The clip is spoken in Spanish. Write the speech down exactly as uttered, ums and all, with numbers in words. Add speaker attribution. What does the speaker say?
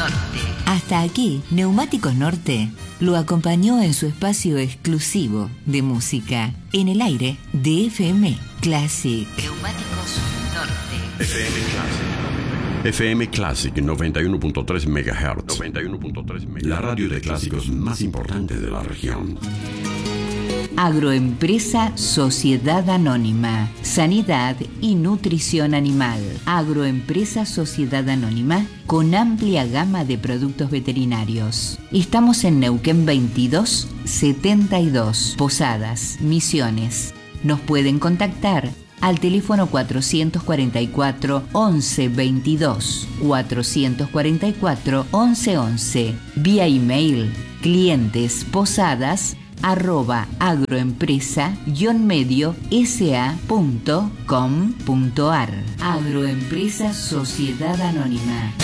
Speaker 1: Norte.
Speaker 2: Hasta aquí, Neumáticos Norte lo acompañó en su espacio exclusivo de música en el aire de F M Classic.
Speaker 1: Neumáticos Norte.
Speaker 3: F M Classic. F M Classic noventa y uno punto tres megahertz. noventa y uno punto tres megahertz. La radio de clásicos más importante de la región.
Speaker 2: Agroempresa Sociedad Anónima. Sanidad y nutrición animal. Agroempresa Sociedad Anónima con amplia gama de productos veterinarios. Estamos en Neuquén veintidós setenta y dos, Posadas, Misiones. Nos pueden contactar al teléfono cuatrocientos cuarenta y cuatro, once veintidós, cuatrocientos cuarenta y cuatro, once once, vía email clientes posadas arroba agroempresa medio sa punto com punto ar. Agroempresa Sociedad Anónima.